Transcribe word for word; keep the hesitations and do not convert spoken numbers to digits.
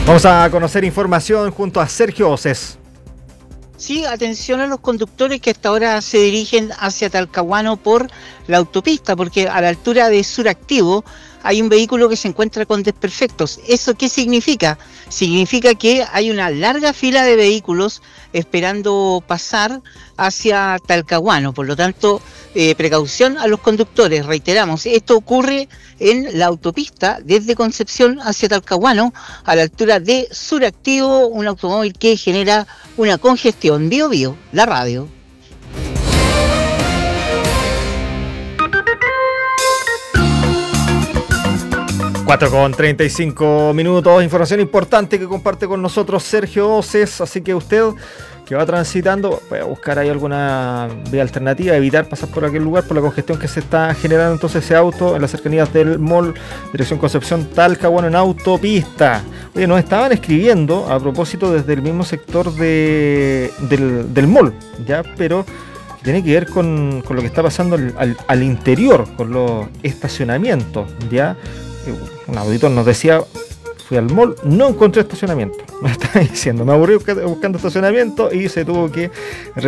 Vamos a conocer información junto a Sergio Oces. Sí, atención a los conductores que hasta ahora se dirigen hacia Talcahuano por la autopista, porque a la altura de Suractivo hay un vehículo que se encuentra con desperfectos. ¿Eso qué significa? Significa que hay una larga fila de vehículos esperando pasar hacia Talcahuano. Por lo tanto, eh, precaución a los conductores. Reiteramos, esto ocurre en la autopista desde Concepción hacia Talcahuano, a la altura de Suractivo, un automóvil que genera una congestión. Bio Bio, la radio. cuatro con treinta y cinco minutos, información importante que comparte con nosotros Sergio Oces, así que usted que va transitando puede buscar ahí alguna vía alternativa, evitar pasar por aquel lugar por la congestión que se está generando entonces ese auto en las cercanías del mall, dirección Concepción Talcahuano en autopista. Oye, nos estaban escribiendo a propósito desde el mismo sector de, del, del mall, ya, pero tiene que ver con, con lo que está pasando al, al, al interior, con los estacionamientos, ya. Un auditor nos decía, fui al mall, no encontré estacionamiento. Me está diciendo, me aburrí buscando estacionamiento y se tuvo que